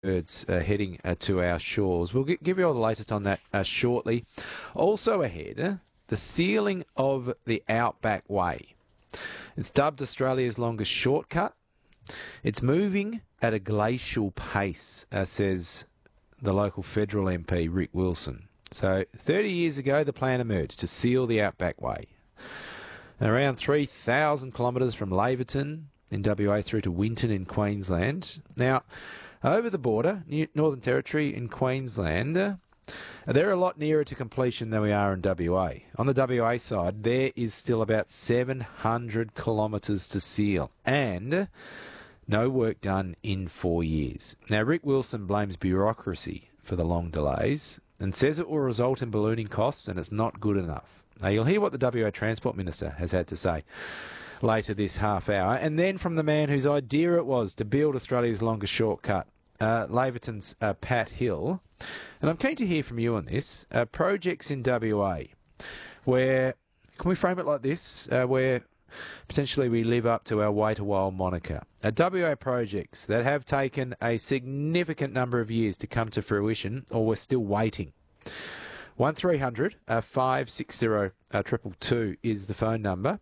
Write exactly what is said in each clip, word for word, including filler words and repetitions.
birds uh, heading uh, to our shores. We'll give you all the latest on that uh, shortly. Also ahead, uh, the sealing of the Outback Way. It's dubbed Australia's longest shortcut. It's moving at a glacial pace, uh, says the local federal M P, Rick Wilson. So thirty years ago, the plan emerged to seal the Outback Way. Around three thousand kilometres from Laverton in W A through to Winton in Queensland. Now, over the border, Northern Territory in Queensland, uh, they're a lot nearer to completion than we are in W A. On the W A side, there is still about seven hundred kilometres to seal, and no work done in four years. Now, Rick Wilson blames bureaucracy for the long delays and says it will result in ballooning costs and it's not good enough. Now, you'll hear what the W A Transport Minister has had to say later this half hour, and then from the man whose idea it was to build Australia's longest shortcut, uh, Laverton's uh, Pat Hill. And I'm keen to hear from you on this. Uh, projects in W A where, can we frame it like this, uh, where potentially we live up to our wait a while moniker. Uh, W A projects that have taken a significant number of years to come to fruition, or we're still waiting. one three hundred five six zero two two two is the phone number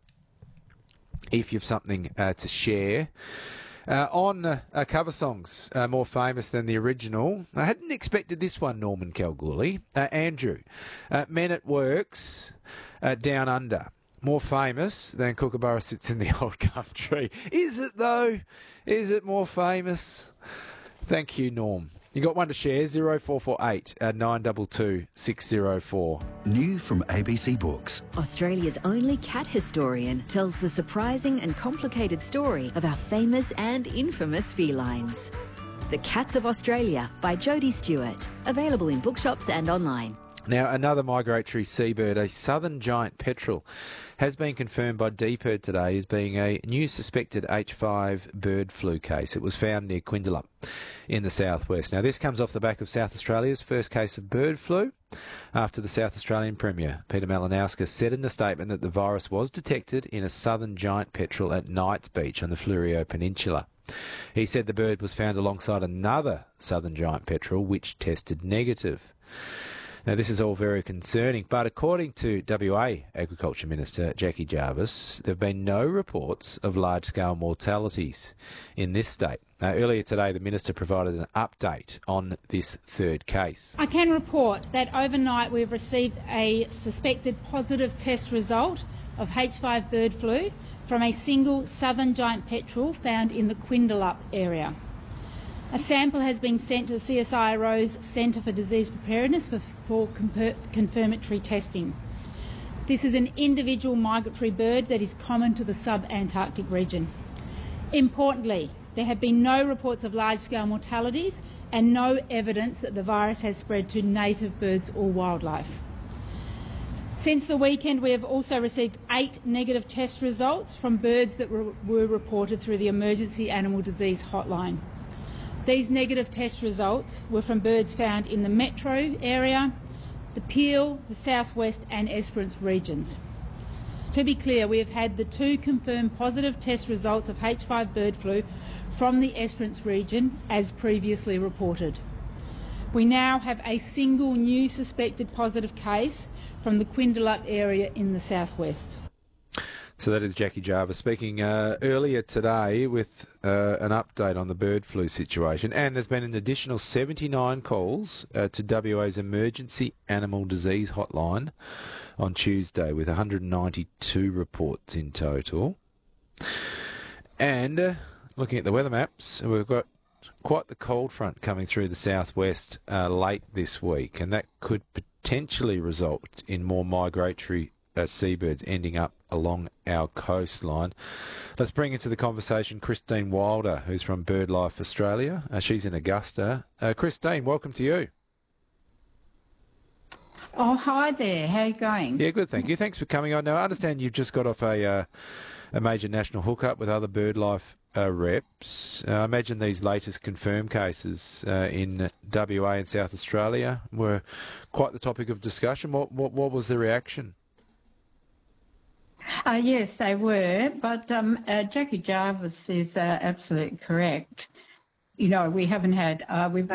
if you've something uh, to share. Uh, on uh, uh, cover songs uh, more famous than the original, I hadn't expected this one, Norman Kalgoorlie. Uh, Andrew, uh, Men at Works, uh, Down Under. More famous than Kookaburra Sits in the Old Country. Is it, though? Is it more famous? Thank you, Norm. You got one to share, zero four four eight nine two two six zero four. New from A B C Books. Australia's only cat historian tells the surprising and complicated story of our famous and infamous felines. The Cats of Australia by Jodie Stewart. Available in bookshops and online. Now, another migratory seabird, a southern giant petrel, has been confirmed by D P I R D today as being a new suspected H five bird flu case. It was found near Quindalup in the southwest. Now, this comes off the back of South Australia's first case of bird flu after the South Australian Premier, Peter Malinauskas, said in a statement that the virus was detected in a southern giant petrel at Knights Beach on the Fleurieu Peninsula. He said the bird was found alongside another southern giant petrel which tested negative. Now, this is all very concerning, but according to W A Agriculture Minister Jackie Jarvis, there have been no reports of large-scale mortalities in this state. Now, earlier today, the Minister provided an update on this third case. I can report that overnight we've received a suspected positive test result of H five bird flu from a single southern giant petrel found in the Quindalup area. A sample has been sent to the C S I R O's Centre for Disease Preparedness for, for confirmatory testing. This is an individual migratory bird that is common to the sub-Antarctic region. Importantly, there have been no reports of large-scale mortalities and no evidence that the virus has spread to native birds or wildlife. Since the weekend, we have also received eight negative test results from birds that were, were reported through the Emergency Animal Disease Hotline. These negative test results were from birds found in the metro area, the Peel, the southwest and Esperance regions. To be clear, we have had the two confirmed positive test results of H five bird flu from the Esperance region as previously reported. We now have a single new suspected positive case from the Quindalup area in the southwest. So that is Jackie Jarvis speaking uh, earlier today with uh, an update on the bird flu situation. And there's been an additional seventy-nine calls uh, to W A's Emergency Animal Disease Hotline on Tuesday, with one hundred ninety-two reports in total. And uh, looking at the weather maps, we've got quite the cold front coming through the southwest uh, late this week, and that could potentially result in more migratory uh, seabirds ending up along our coastline. Let's bring into the conversation Christine Wilder, who's from BirdLife Australia. Uh, she's in Augusta. Uh, Christine, welcome to you. Oh, hi there. How are you going? Yeah, good, thank you. Thanks for coming on. Now, I understand you've just got off a uh, a major national hookup with other BirdLife uh, reps. Uh, I imagine these latest confirmed cases uh, in W A and South Australia were quite the topic of discussion. What what, what was the reaction? Uh, yes, they were, but um, uh, Jackie Jarvis is uh, absolutely correct. You know, we haven't had, uh, we've